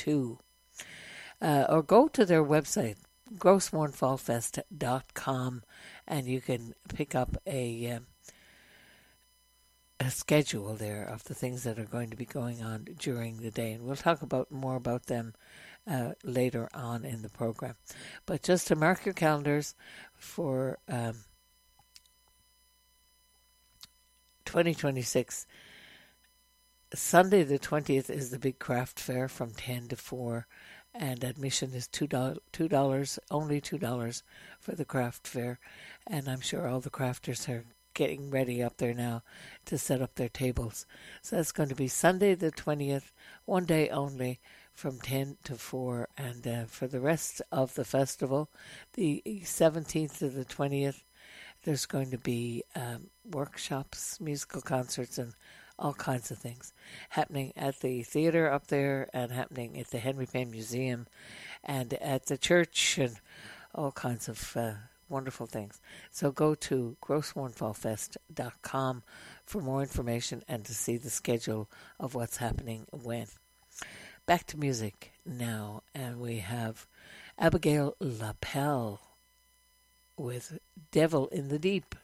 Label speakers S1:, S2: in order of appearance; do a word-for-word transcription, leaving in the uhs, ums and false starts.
S1: two. Uh, or go to their website, gross mourn fall fest dot com, and you can pick up a, um, a schedule there of the things that are going to be going on during the day. And we'll talk about more about them uh, later on in the program. But just to mark your calendars for um, twenty twenty-six, Sunday the twentieth is the big craft fair from ten to four, and admission is two dollars, two dollars only two dollars for the craft fair. And I'm sure all the crafters are getting ready up there now to set up their tables. So that's going to be Sunday the twentieth, one day only, from ten to four. And uh, for the rest of the festival, the seventeenth to the twentieth, there's going to be um, workshops, musical concerts, and all kinds of things happening at the theater up there and happening at the Henry Payne Museum and at the church and all kinds of uh, wonderful things. So go to gross mourn fall fest dot com for more information and to see the schedule of what's happening when. Back to music now, and we have Abigail LaPelle with Devil in the Deep.